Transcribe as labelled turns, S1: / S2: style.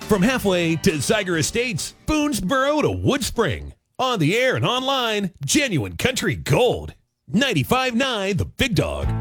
S1: From halfway to Zeiger Estates, Boonesboro to Wood Spring. On the air and online, genuine country gold. 95.9 The Big Dog.